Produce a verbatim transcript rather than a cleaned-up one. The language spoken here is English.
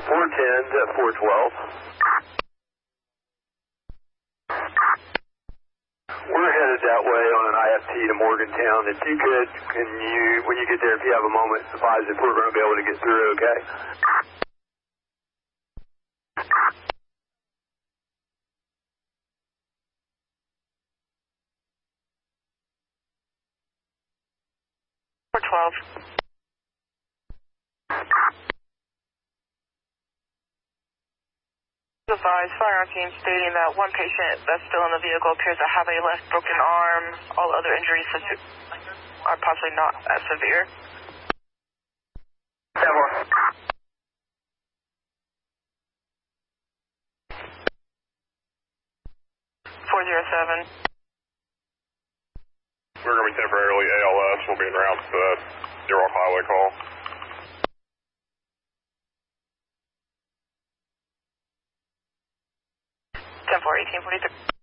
four ten to four twelve. We're headed that way on an I F T to Morgantown. If you could, can you, when you get there, if you have a moment, advise if we're going to be able to get through, okay? four twelve. Advise firearm team stating that one patient that's still in the vehicle appears to have a left broken arm. All other injuries are possibly not as severe. four zero seven. We're going to be temporarily A L S. We'll be en route to the Deer Rock Highway call. ten four, eighteen forty-three.